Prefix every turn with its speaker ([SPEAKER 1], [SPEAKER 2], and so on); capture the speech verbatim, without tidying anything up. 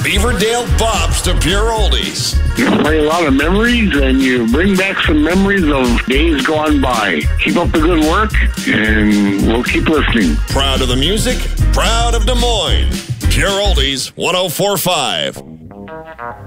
[SPEAKER 1] Beaverdale bops to pure oldies.
[SPEAKER 2] You play a lot of memories, and you bring back some memories of days gone by. Keep up the good work, and we'll keep listening.
[SPEAKER 1] Proud of the music, proud of Des Moines. Pure Oldies one oh four point five.